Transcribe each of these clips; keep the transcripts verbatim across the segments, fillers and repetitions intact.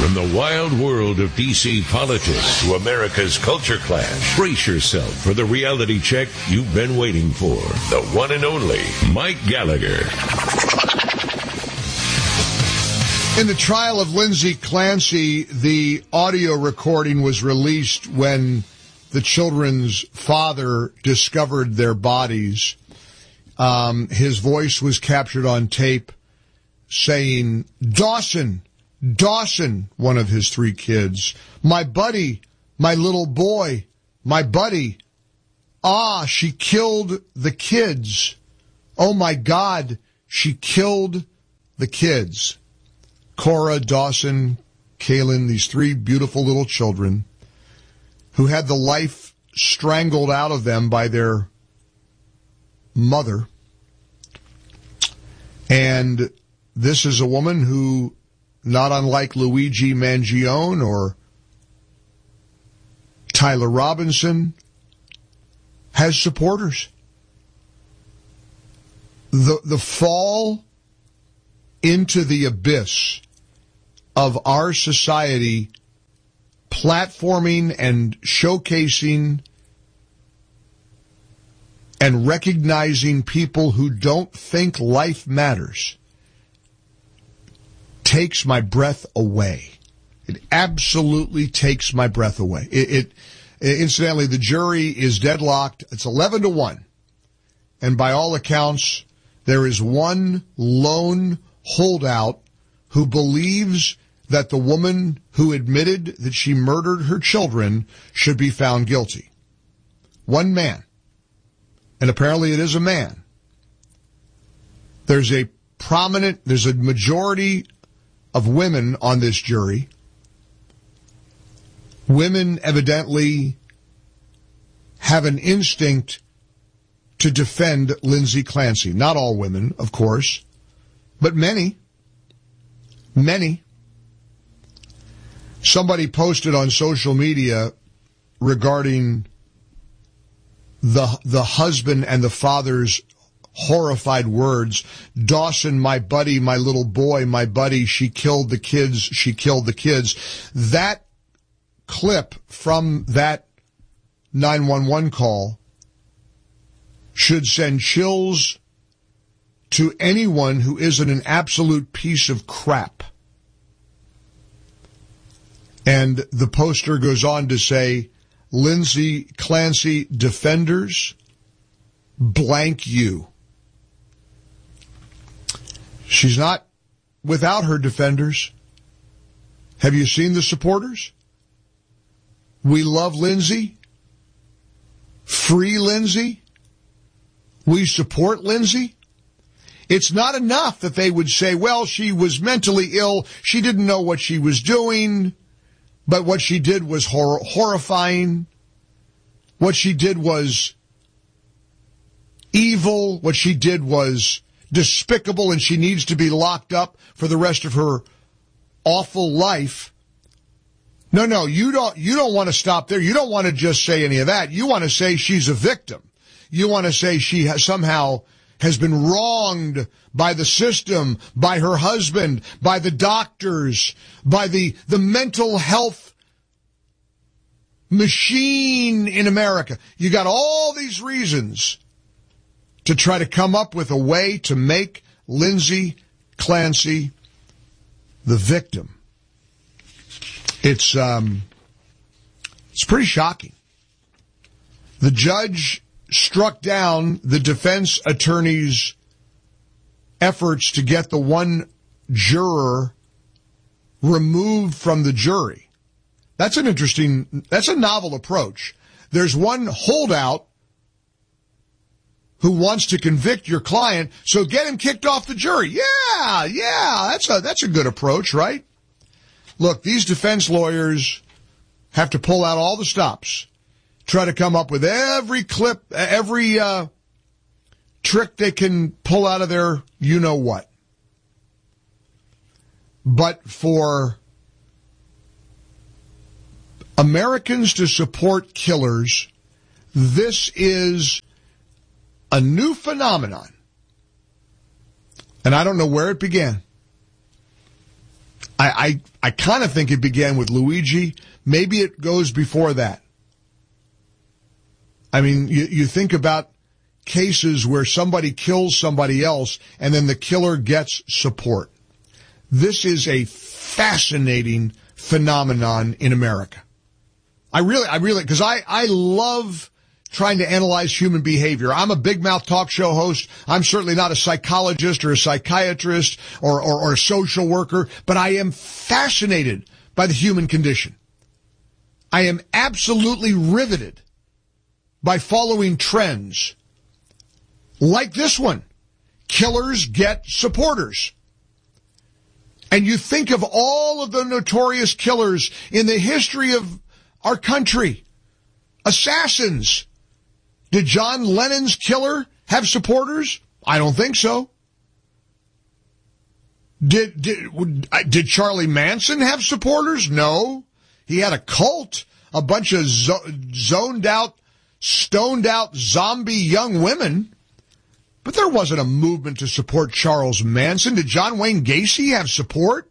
From the wild world of D C politics to America's culture clash, brace yourself for the reality check you've been waiting for. The one and only Mike Gallagher. In the trial of Lindsay Clancy, the audio recording was released when the children's father discovered their bodies. Um, his voice was captured on tape saying, Dawson, Dawson, one of his three kids, my buddy, my little boy, my buddy. Ah, she killed the kids. Oh, my God, she killed the kids. Cora, Dawson, Kaylin, these three beautiful little children who had the life strangled out of them by their mother. And this is a woman who, not unlike Luigi Mangione or Tyler Robinson, has supporters. The, the fall into the abyss of our society platforming and showcasing and recognizing people who don't think life matters takes my breath away. It absolutely takes my breath away. It, it incidentally, the jury is deadlocked. It's eleven to one. And by all accounts, there is one lone holdout who believes that the woman who admitted that she murdered her children should be found guilty. One man. And apparently it is a man. There's a prominent, there's a majority of women on this jury. Women evidently have an instinct to defend Lindsay Clancy. Not all women, of course, but many. Many. Somebody posted on social media regarding the the husband and the father's horrified words. Dawson, my buddy, my little boy, my buddy, she killed the kids, she killed the kids. That clip from that nine one one call should send chills to anyone who isn't an absolute piece of crap. And the poster goes on to say, Lindsay Clancy defenders, blank you. She's not without her defenders. Have you seen the supporters? We love Lindsay. Free Lindsay. We support Lindsay. It's not enough that they would say, well, she was mentally ill. She didn't know what she was doing. But what she did was hor- horrifying. What she did was evil. What she did was despicable, and she needs to be locked up for the rest of her awful life. No, no, you don't, you don't want to stop there. You don't want to just say any of that. You want to say she's a victim. You want to say she has somehow has been wronged by the system, by her husband, by the doctors, by the, the mental health machine in America. You got all these reasons to try to come up with a way to make Lindsay Clancy the victim. It's, um, it's pretty shocking. The judge struck down the defense attorney's efforts to get the one juror removed from the jury. That's an interesting, that's a novel approach. There's one holdout who wants to convict your client, so get him kicked off the jury. Yeah, yeah, that's a, that's a good approach, right? Look, these defense lawyers have to pull out all the stops, try to come up with every clip, every uh, trick they can pull out of their you-know-what. But for Americans to support killers, this is a new phenomenon. And I don't know where it began. I, I, I kind of think it began with Luigi. Maybe it goes before that. I mean, you, you think about cases where somebody kills somebody else and then the killer gets support. This is a fascinating phenomenon in America. I really, I really, because I, I love trying to analyze human behavior. I'm a big mouth talk show host. I'm certainly not a psychologist or a psychiatrist or, or, or a social worker, but I am fascinated by the human condition. I am absolutely riveted by following trends like this one. Killers get supporters. And you think of all of the notorious killers in the history of our country. Assassins. Did John Lennon's killer have supporters? I don't think so. Did, did, did Charlie Manson have supporters? No. He had a cult, a bunch of zo- zoned out, stoned out zombie young women. But there wasn't a movement to support Charles Manson. Did John Wayne Gacy have support?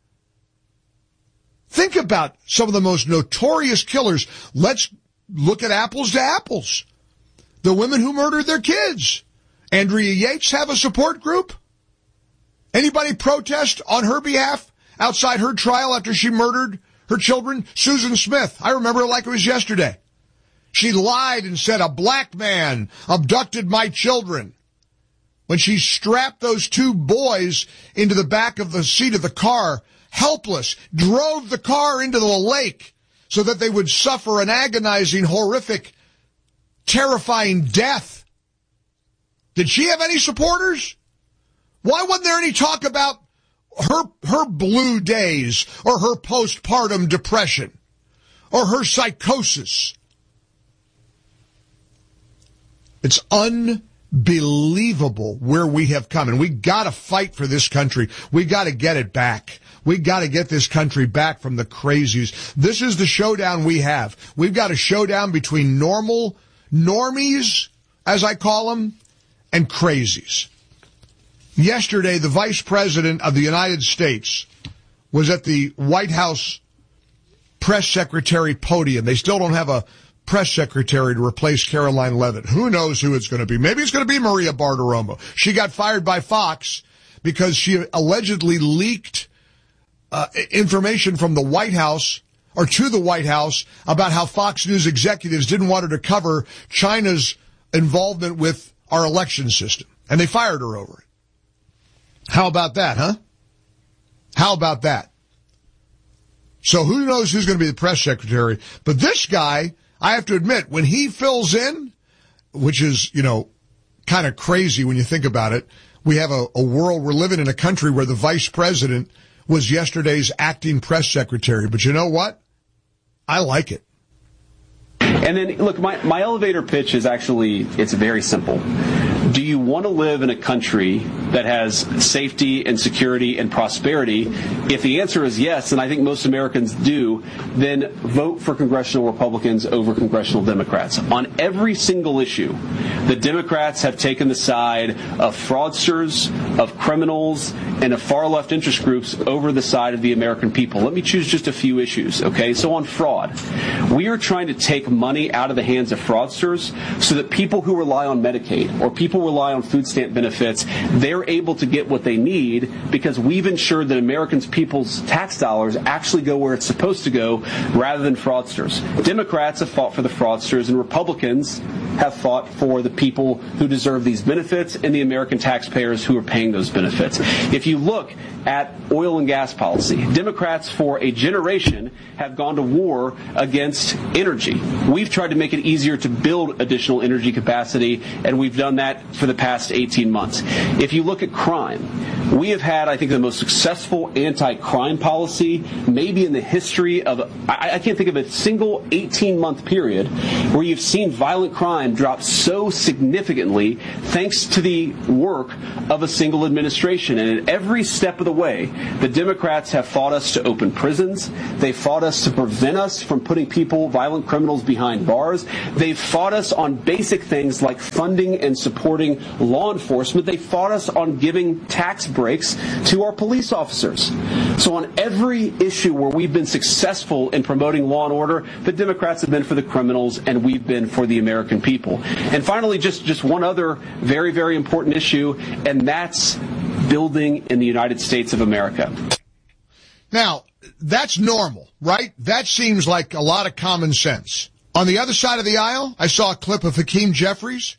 Think about some of the most notorious killers. Let's look at apples to apples. The women who murdered their kids. Andrea Yates have a support group? Anybody protest on her behalf outside her trial after she murdered her children? Susan Smith. I remember her like it was yesterday. She lied and said a black man abducted my children. When she strapped those two boys into the back of the seat of the car, helpless, drove the car into the lake so that they would suffer an agonizing, horrific, terrifying death. Did she have any supporters? Why wasn't there any talk about her, her blue days or her postpartum depression or her psychosis? It's unbelievable where we have come, and we got to fight for this country. We got to get it back. We got to get this country back from the crazies. This is the showdown we have. We've got a showdown between normal normies, as I call them, and crazies. Yesterday, the Vice President of the United States was at the White House press secretary podium. They still don't have a press secretary to replace Caroline Leavitt. Who knows who it's going to be? Maybe it's going to be Maria Bartiromo. She got fired by Fox because she allegedly leaked uh, information from the White House or to the White House about how Fox News executives didn't want her to cover China's involvement with our election system. And they fired her over it. How about that, huh? How about that? So who knows who's going to be the press secretary? But this guy, I have to admit, when he fills in, which is, you know, kind of crazy when you think about it, we have a, a world, we're living in a country where the vice president was yesterday's acting press secretary. But you know what? I like it. And then, look, my, my elevator pitch is actually, it's very simple. Do you want to live in a country that has safety and security and prosperity? If the answer is yes, and I think most Americans do, then vote for congressional Republicans over congressional Democrats. On every single issue, the Democrats have taken the side of fraudsters, of criminals, and of far-left interest groups over the side of the American people. Let me choose just a few issues, okay? So on fraud, we are trying to take money out of the hands of fraudsters so that people who rely on Medicaid or people rely on food stamp benefits, they're able to get what they need because we've ensured that Americans' people's tax dollars actually go where it's supposed to go rather than fraudsters. Democrats have fought for the fraudsters and Republicans have fought for the people who deserve these benefits and the American taxpayers who are paying those benefits. If you look at oil and gas policy, Democrats for a generation have gone to war against energy. We've tried to make it easier to build additional energy capacity, and we've done that for the past eighteen months. If you look at crime, we have had, I think, the most successful anti-crime policy maybe in the history of, I, I can't think of a single eighteen-month period where you've seen violent crime drop so significantly thanks to the work of a single administration. And at every step of the way, the Democrats have fought us to open prisons. They fought us to prevent us from putting people, violent criminals, behind bars. They've fought us on basic things like funding and supporting law enforcement. They fought us on giving tax breaks breaks to our police officers. So on every issue where we've been successful in promoting law and order, the Democrats have been for the criminals and we've been for the American people. And finally, just, just one other very, very important issue, and that's building in the United States of America. Now, that's normal, right? That seems like a lot of common sense. On the other side of the aisle, I saw a clip of Hakeem Jeffries.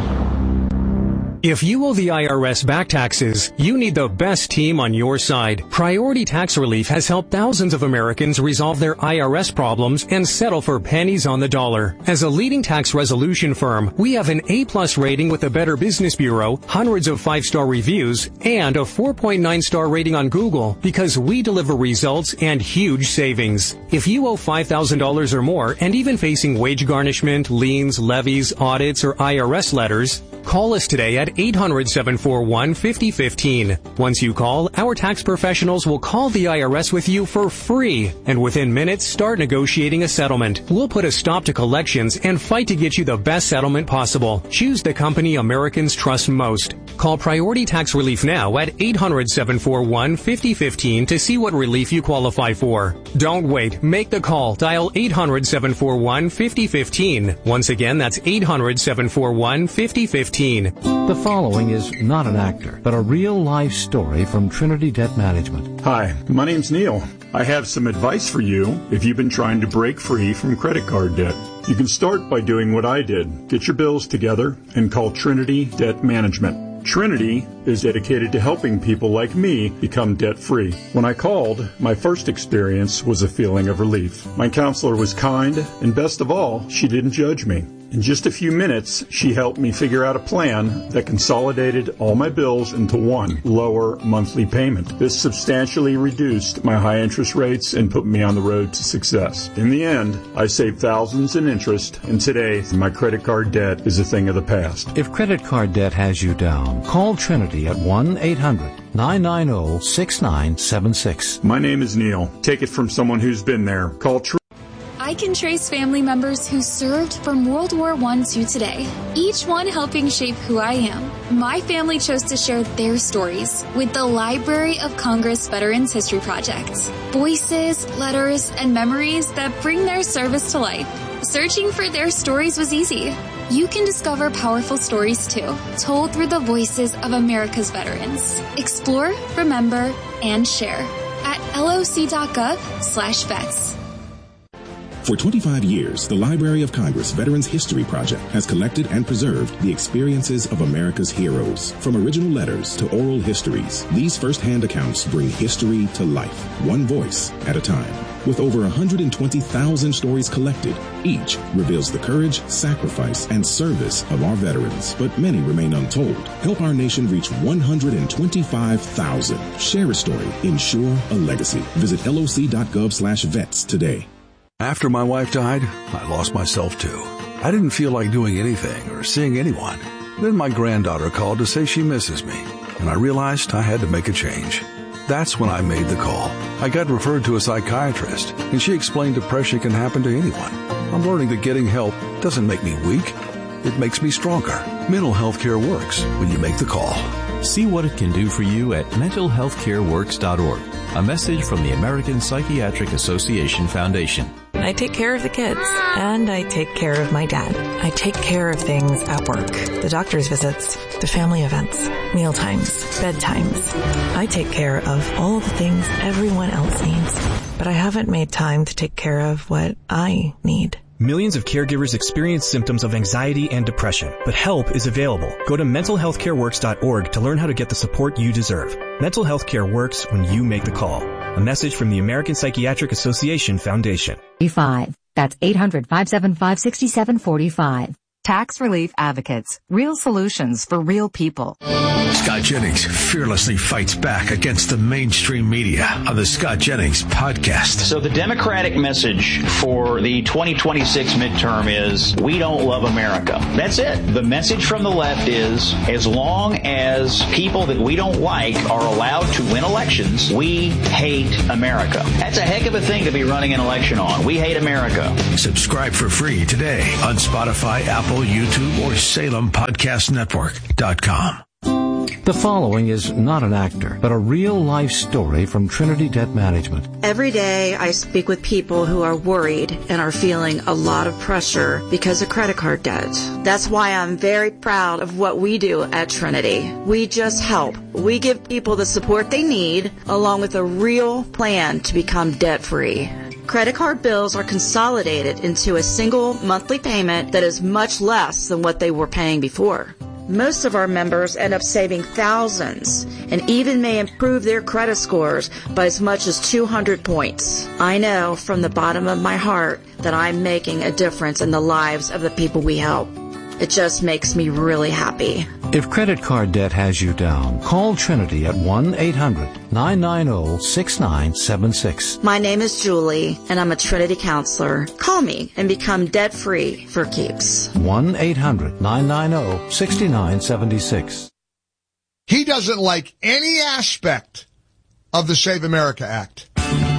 If you owe the I R S back taxes, you need the best team on your side. Priority Tax Relief has helped thousands of Americans resolve their I R S problems and settle for pennies on the dollar. As a leading tax resolution firm, we have an A-plus rating with the Better Business Bureau, hundreds of five-star reviews, and a four point nine star rating on Google because we deliver results and huge savings. If you owe five thousand dollars or more and even facing wage garnishment, liens, levies, audits, or I R S letters, call us today at eight hundred, seven four one, five oh one five. Once you call, our tax professionals will call the I R S with you for free, and within minutes start negotiating a settlement. We'll put a stop to collections and fight to get you the best settlement possible. Choose the company Americans trust most. Call Priority Tax Relief now at eight hundred, seven four one, five oh one five to see what relief you qualify for. Don't wait. Make the call. Dial eight hundred, seven four one, five oh one five. Once again, that's eight hundred, seven four one, five oh one five. The following is not an actor, but a real-life story from Trinity Debt Management. Hi, my name's Neil. I have some advice for you if you've been trying to break free from credit card debt. You can start by doing what I did. Get your bills together and call Trinity Debt Management. Trinity is dedicated to helping people like me become debt-free. When I called, my first experience was a feeling of relief. My counselor was kind, and best of all, she didn't judge me. In just a few minutes, she helped me figure out a plan that consolidated all my bills into one lower monthly payment. This substantially reduced my high interest rates and put me on the road to success. In the end, I saved thousands in interest, and today, my credit card debt is a thing of the past. If credit card debt has you down, call Trinity at one eight hundred, nine nine zero, six nine seven six. My name is Neil. Take it from someone who's been there. Call Trinity. I can trace family members who served from World War One to today, each one helping shape who I am. My family chose to share their stories with the Library of Congress Veterans History Project. Voices, letters, and memories that bring their service to life. Searching for their stories was easy. You can discover powerful stories too, told through the voices of America's veterans. Explore, remember, and share at loc.gov slash vets. For twenty-five years, the Library of Congress Veterans History Project has collected and preserved the experiences of America's heroes. From original letters to oral histories, these first-hand accounts bring history to life, one voice at a time. With over one hundred twenty thousand stories collected, each reveals the courage, sacrifice, and service of our veterans, but many remain untold. Help our nation reach one hundred twenty-five thousand. Share a story. Ensure a legacy. Visit loc.gov slash vets today. After my wife died, I lost myself too. I didn't feel like doing anything or seeing anyone. Then my granddaughter called to say she misses me, and I realized I had to make a change. That's when I made the call. I got referred to a psychiatrist, and she explained depression can happen to anyone. I'm learning that getting help doesn't make me weak. It makes me stronger. Mental health care works when you make the call. See what it can do for you at mental health care works dot org. A message from the American Psychiatric Association Foundation. I take care of the kids, and I take care of my dad. I take care of things at work, the doctor's visits, the family events, meal times, bedtimes. I take care of all the things everyone else needs, but I haven't made time to take care of what I need. Millions of caregivers experience symptoms of anxiety and depression, but help is available. Go to mental health care works dot org to learn how to get the support you deserve. Mental health care works when you make the call. A message from the American Psychiatric Association Foundation. Five. That's eight hundred, five seven five, six seven four five. Tax Relief Advocates. Real solutions for real people. Scott Jennings fearlessly fights back against the mainstream media on the Scott Jennings podcast. So the Democratic message for the twenty twenty-six midterm is, we don't love America. That's it. The message from the left is, as long as people that we don't like are allowed to win elections, we hate America. That's a heck of a thing to be running an election on. We hate America. Subscribe for free today on Spotify, Apple, YouTube, or Salem Podcast Network dot com. The following is not an actor, but a real-life story from Trinity Debt Management. Every day I speak with people who are worried and are feeling a lot of pressure because of credit card debt. That's why I'm very proud of what we do at Trinity. We just help. We give people the support they need, along with a real plan to become debt-free. Credit card bills are consolidated into a single monthly payment that is much less than what they were paying before. Most of our members end up saving thousands and even may improve their credit scores by as much as two hundred points. I know from the bottom of my heart that I'm making a difference in the lives of the people we help. It just makes me really happy. If credit card debt has you down, call Trinity at one eight hundred nine nine zero six nine seven six. My name is Julie, and I'm a Trinity counselor. Call me and become debt-free for keeps. one eight hundred nine nine zero six nine seven six. He doesn't like any aspect of the Save America Act.